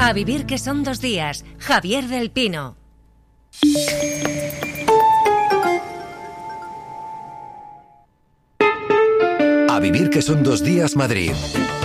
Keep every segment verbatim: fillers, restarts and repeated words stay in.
A vivir que son dos días. Javier del Pino. A vivir que son dos días Madrid.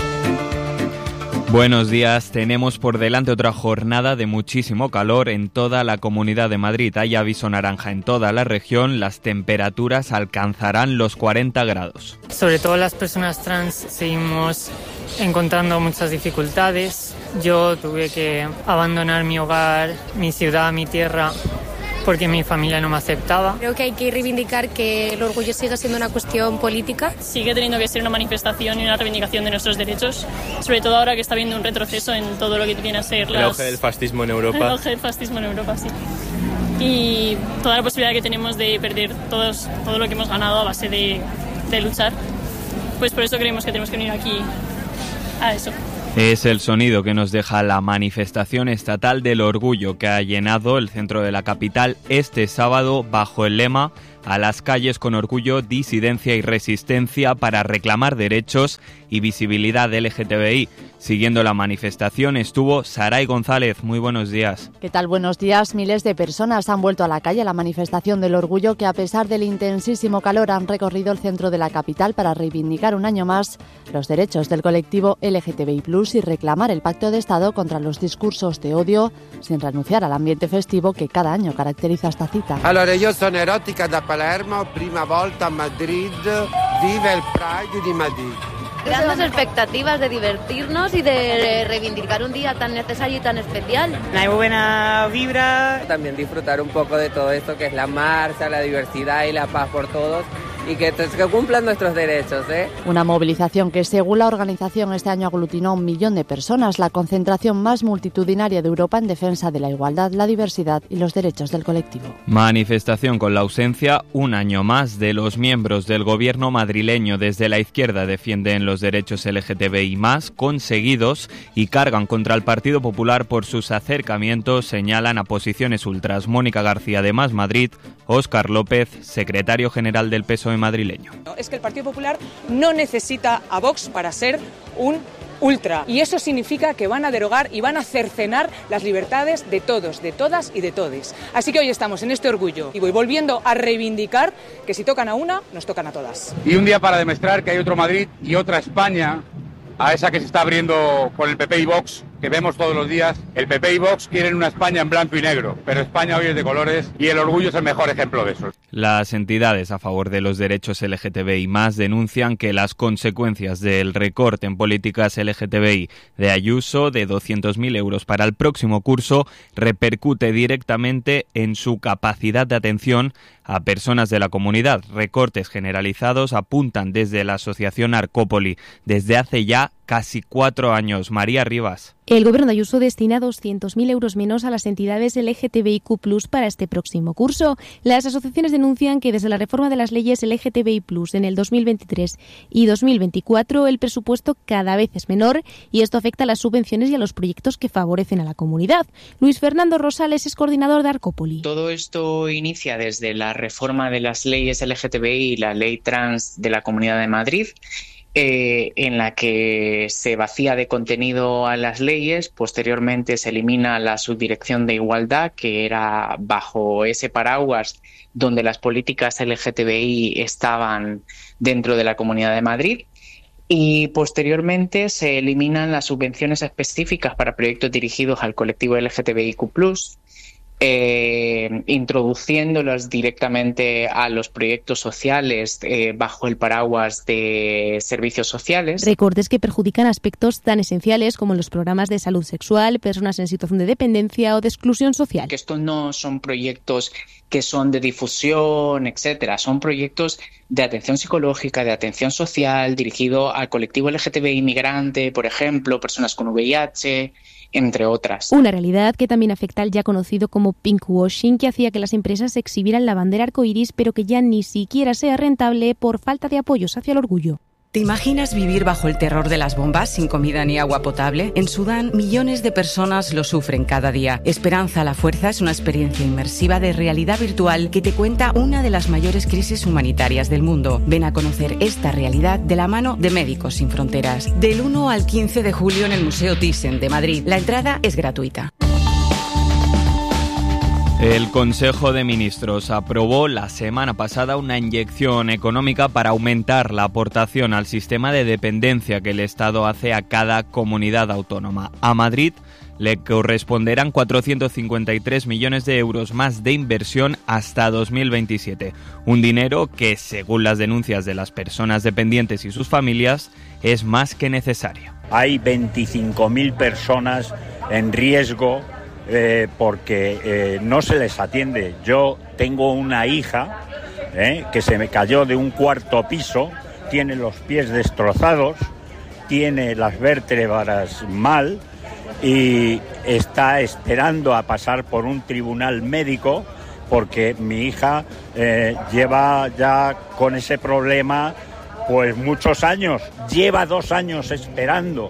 Buenos días, tenemos por delante otra jornada de muchísimo calor en toda la Comunidad de Madrid. Hay aviso naranja en toda la región, las temperaturas alcanzarán los cuarenta grados. Sobre todo las personas trans seguimos encontrando muchas dificultades. Yo tuve que abandonar mi hogar, mi ciudad, mi tierra, porque mi familia no me aceptaba. Creo que hay que reivindicar que el orgullo siga siendo una cuestión política. Sigue teniendo que ser una manifestación y una reivindicación de nuestros derechos, sobre todo ahora que está habiendo un retroceso en todo lo que viene a ser las... el auge del fascismo en Europa. El auge del fascismo en Europa, sí. Y toda la posibilidad que tenemos de perder todos, todo lo que hemos ganado a base de, de luchar. Pues por eso creemos que tenemos que venir aquí a eso. Es el sonido que nos deja la manifestación estatal del orgullo que ha llenado el centro de la capital este sábado bajo el lema "A las calles con orgullo, disidencia y resistencia para reclamar derechos y visibilidad L G T B I". Siguiendo la manifestación estuvo Saray González. Muy buenos días. ¿Qué tal? Buenos días. Miles de personas han vuelto a la calle a la manifestación del orgullo que, a pesar del intensísimo calor, han recorrido el centro de la capital para reivindicar un año más los derechos del colectivo L G T B I plus, y reclamar el pacto de Estado contra los discursos de odio, sin renunciar al ambiente festivo que cada año caracteriza esta cita. Allora, io sono erotica da Palermo, prima volta a Madrid, vive el Pride di Madrid. Grandes expectativas de divertirnos y de reivindicar un día tan necesario y tan especial. Hay buena vibra. También disfrutar un poco de todo esto que es la marcha, la diversidad y la paz por todos. Y que, que cumplan nuestros derechos, ¿eh? Una movilización que, según la organización, este año aglutinó a un millón de personas, la concentración más multitudinaria de Europa en defensa de la igualdad, la diversidad y los derechos del colectivo. Manifestación con la ausencia, un año más, de los miembros del gobierno madrileño. Desde la izquierda defienden los derechos L G T B I más, conseguidos, y cargan contra el Partido Popular por sus acercamientos, señalan a posiciones ultras. Mónica García de Más Madrid, Óscar López, secretario general del P S O E madrileño. Es que el Partido Popular no necesita a Vox para ser un ultra, y eso significa que van a derogar y van a cercenar las libertades de todos, de todas y de todes. Así que hoy estamos en este orgullo y voy volviendo a reivindicar que si tocan a una, nos tocan a todas. Y un día para demostrar que hay otro Madrid y otra España, a esa que se está abriendo con el P P y Vox, que vemos todos los días. El P P y Vox quieren una España en blanco y negro, pero España hoy es de colores y el orgullo es el mejor ejemplo de eso. Las entidades a favor de los derechos L G T B I más denuncian que las consecuencias del recorte en políticas L G T B I de Ayuso de doscientos mil euros para el próximo curso repercute directamente en su capacidad de atención a personas de la comunidad. Recortes generalizados apuntan desde la asociación Arcópoli desde hace ya casi cuatro años. María Rivas. El gobierno de Ayuso destina doscientos mil euros menos a las entidades L G T B I Q plus, para este próximo curso. Las asociaciones denuncian que desde la reforma de las leyes L G T B I plus en el dos mil veintitrés y dos mil veinticuatro el presupuesto cada vez es menor, y esto afecta a las subvenciones y a los proyectos que favorecen a la comunidad. Luis Fernando Rosales es coordinador de Arcópoli. Todo esto inicia desde la reforma de las leyes L G T B I y la ley trans de la Comunidad de Madrid, Eh, en la que se vacía de contenido a las leyes. Posteriormente se elimina la subdirección de igualdad, que era bajo ese paraguas donde las políticas L G T B I estaban dentro de la Comunidad de Madrid. Y posteriormente se eliminan las subvenciones específicas para proyectos dirigidos al colectivo L G T B I Q plus, Eh, introduciéndolas directamente a los proyectos sociales eh, bajo el paraguas de servicios sociales. Recortes que perjudican aspectos tan esenciales como los programas de salud sexual, personas en situación de dependencia o de exclusión social. Que estos no son proyectos que son de difusión, etcétera. Son proyectos de atención psicológica, de atención social, dirigido al colectivo L G T B I inmigrante, por ejemplo, personas con V I H, entre otras. Una realidad que también afecta al ya conocido como pinkwashing, que hacía que las empresas exhibieran la bandera arcoiris, pero que ya ni siquiera sea rentable por falta de apoyos hacia el orgullo. ¿Te imaginas vivir bajo el terror de las bombas sin comida ni agua potable? En Sudán, millones de personas lo sufren cada día. Esperanza a la Fuerza es una experiencia inmersiva de realidad virtual que te cuenta una de las mayores crisis humanitarias del mundo. Ven a conocer esta realidad de la mano de Médicos Sin Fronteras. Del uno al quince de julio en el Museo Thyssen de Madrid. La entrada es gratuita. El Consejo de Ministros aprobó la semana pasada una inyección económica para aumentar la aportación al sistema de dependencia que el Estado hace a cada comunidad autónoma. A Madrid le corresponderán cuatrocientos cincuenta y tres millones de euros más de inversión hasta dos mil veintisiete. Un dinero que, según las denuncias de las personas dependientes y sus familias, es más que necesario. Hay veinticinco mil personas en riesgo Eh, porque eh, no se les atiende. Yo tengo una hija eh, que se me cayó de un cuarto piso, tiene los pies destrozados, tiene las vértebras mal y está esperando a pasar por un tribunal médico porque mi hija eh, lleva ya con ese problema pues muchos años, lleva dos años esperando.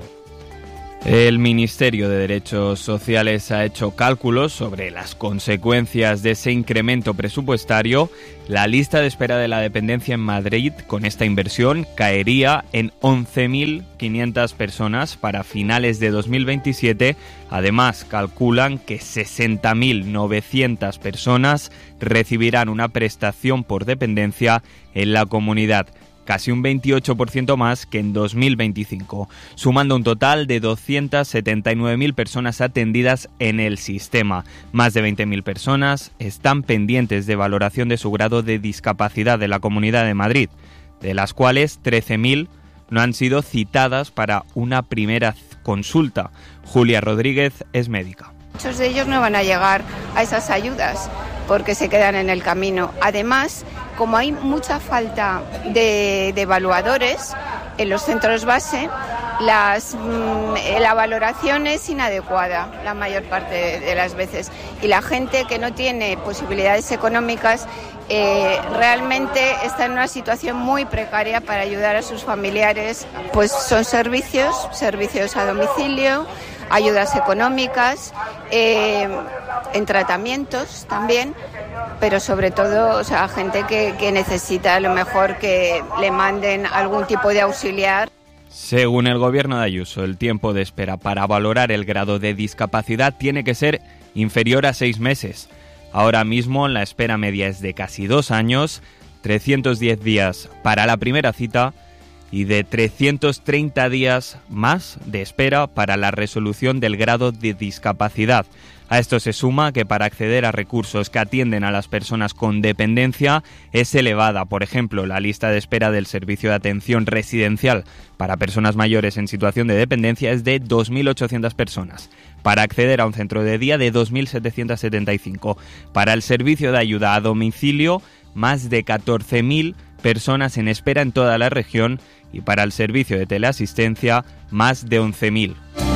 El Ministerio de Derechos Sociales ha hecho cálculos sobre las consecuencias de ese incremento presupuestario. La lista de espera de la dependencia en Madrid con esta inversión caería en once mil quinientas personas para finales de dos mil veintisiete. Además, calculan que sesenta mil novecientas personas recibirán una prestación por dependencia en la comunidad, casi un veintiocho por ciento más que en dos mil veinticinco, sumando un total de doscientas setenta y nueve mil personas atendidas en el sistema. Más de veinte mil personas están pendientes de valoración de su grado de discapacidad de la Comunidad de Madrid, de las cuales trece mil no han sido citadas para una primera consulta. Julia Rodríguez es médica. Muchos de ellos no van a llegar a esas ayudas porque se quedan en el camino. Además, como hay mucha falta de, de evaluadores en los centros base, las, mmm, la valoración es inadecuada la mayor parte de las veces. Y la gente que no tiene posibilidades económicas eh, realmente está en una situación muy precaria para ayudar a sus familiares. Pues son servicios, servicios a domicilio, ayudas económicas, eh, en tratamientos también, pero sobre todo, o sea, gente que, que necesita a lo mejor que le manden algún tipo de auxiliar. Según el gobierno de Ayuso, el tiempo de espera para valorar el grado de discapacidad tiene que ser inferior a seis meses. Ahora mismo la espera media es de casi dos años, trescientos diez días para la primera cita y de trescientos treinta días más de espera para la resolución del grado de discapacidad. A esto se suma que para acceder a recursos que atienden a las personas con dependencia es elevada. Por ejemplo, la lista de espera del Servicio de Atención Residencial para personas mayores en situación de dependencia es de dos mil ochocientas personas. Para acceder a un centro de día, de dos mil setecientas setenta y cinco. Para el servicio de ayuda a domicilio, más de catorce mil personas en espera en toda la región, y para el servicio de teleasistencia, más de once mil.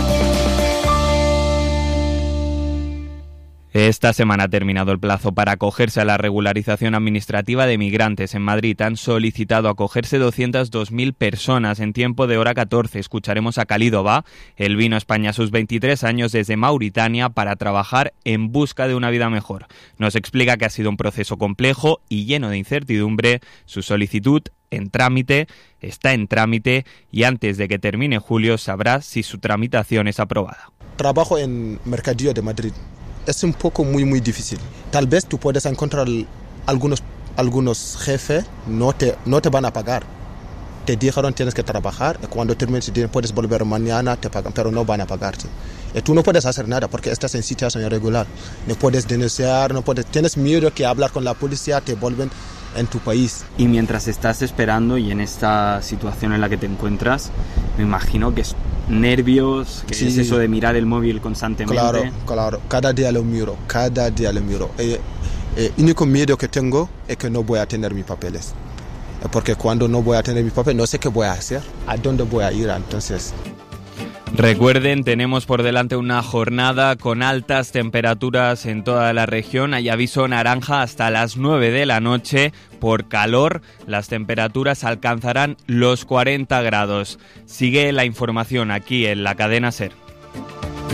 Esta semana ha terminado el plazo para acogerse a la regularización administrativa de migrantes. En Madrid han solicitado acogerse doscientas dos mil personas en tiempo de hora catorce. Escucharemos a Khalidova. Él vino a España a sus veintitrés años desde Mauritania para trabajar en busca de una vida mejor. Nos explica que ha sido un proceso complejo y lleno de incertidumbre. Su solicitud en trámite, está en trámite y antes de que termine julio sabrá si su tramitación es aprobada. Trabajo en Mercadillo de Madrid. Es un poco muy muy difícil. Tal vez tú puedes encontrar algunos, algunos jefes no te, no te van a pagar. Te dijeron tienes que trabajar y cuando termines puedes volver mañana, te pagan, pero no van a pagarte. Y tú no puedes hacer nada porque estás en situación irregular. No puedes denunciar, no puedes, tienes miedo que hablar con la policía, te vuelven en tu país. Y mientras estás esperando y en esta situación en la que te encuentras, me imagino que es nervios, que sí. Es eso de mirar el móvil constantemente. Claro, claro, cada día lo miro, cada día lo miro. El eh, eh, único miedo que tengo es que no voy a tener mis papeles. Porque cuando no voy a tener mis papeles, no sé qué voy a hacer, a dónde voy a ir, entonces... Recuerden, tenemos por delante una jornada con altas temperaturas en toda la región. Hay aviso naranja hasta las nueve de la noche por calor. Las temperaturas alcanzarán los cuarenta grados. Sigue la información aquí en la cadena SER.